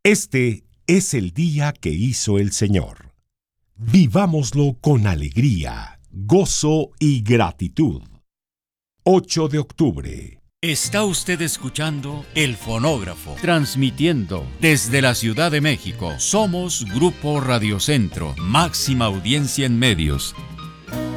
Este es el día que hizo el Señor. Vivámoslo con alegría, gozo y gratitud. 8 de octubre. Está usted escuchando El Fonógrafo, transmitiendo desde la Ciudad de México. Somos Grupo Radio Centro, máxima audiencia en medios.